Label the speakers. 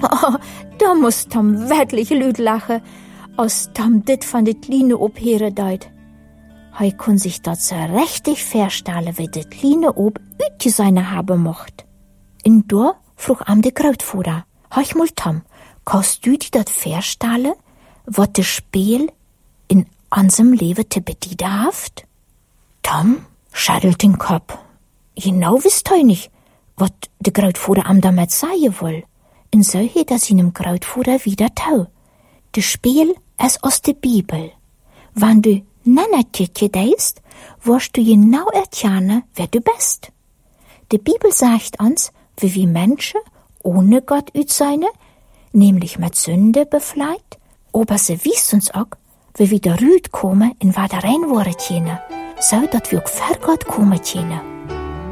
Speaker 1: Oh, da muss Tom wirklich lüd lachen, als Tom dit van dit kleine Ob hören deut. Hij kon sich dat so richtig verstellen, wie dit kleine Ob uitgeseine haben mocht. Und da vroeg am de Grootvader, hoi mal Tom, kannst du dir dat verstellen, wat de Spiel in unserem Leben te bedienen haft? Tom schüttelt den Kopf. Genau wisst hij nicht, wat de Grootvader am damit sagen will. Und so hat seinem Grootvader wieder tau. De Spiel ist aus der Bibel. Wenn du Nannertje deist, wirst du genau erkennen, wer du bist. Die Bibel sagt uns, wie wir Menschen ohne Gott sein, nämlich mit Sünde befleit, aber sie wies uns auch, wie wir da rüd kommen in was da rein worden, so dass wir auch vor Gott kommen können.